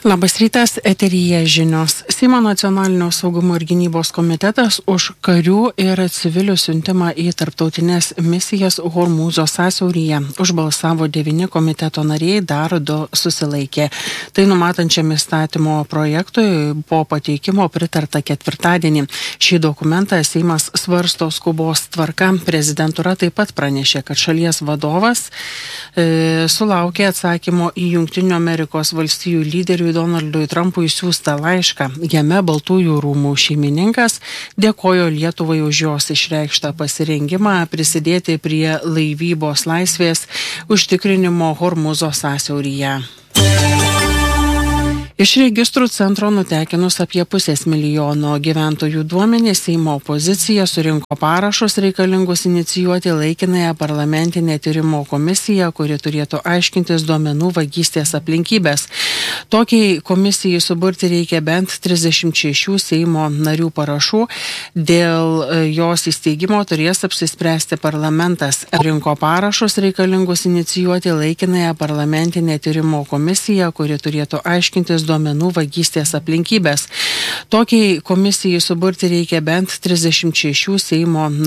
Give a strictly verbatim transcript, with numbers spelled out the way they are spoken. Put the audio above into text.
Labas rytas, eteryje žinios. Seimo nacionalinio saugumo ir gynybos komitetas už karių ir civilių siuntimą į tarptautinės misijas Hormūzo sąsiauryje užbalsavo devyni komiteto nariai, dar du susilaikė. Tai numatančiam įstatymo projektui po pateikimo pritarta ketvirtadienį. Šį dokumentą Seimas svarsto skubos tvarka. Prezidentūra taip pat pranešė, kad šalies vadovas e, sulaukė atsakymo į Jungtinių Amerikos valstijų lyderių Donaldui Trumpui siųstą laišką. Jame Baltųjų rūmų šeimininkas dėkojo Lietuvai už jos išreikštą pasirengimą prisidėti prie laivybos laisvės užtikrinimo Hormūzo sąsiauryje. Iš registrų centro nutekinus apie pusės milijono gyventojų duomenys, Seimo opozicija surinko parašus reikalingus inicijuoti laikinąją parlamentinę tyrimo komisiją, kuri turėtų aiškintis duomenų vagystės aplinkybės. Tokiai komisijai suburti reikia bent trisdešimt šešių Seimo narių parašų. Dėl jos įsteigimo turės apsispręsti parlamentas. Rinko parašus reikalingus inicijuoti laikinąją parlamentinę tyrimo komisiją, kuri turėtų aiškintis duomenų vagystės aplinkybės. Tokiai komisijai suburti reikia bent trisdešimt šešių Seimo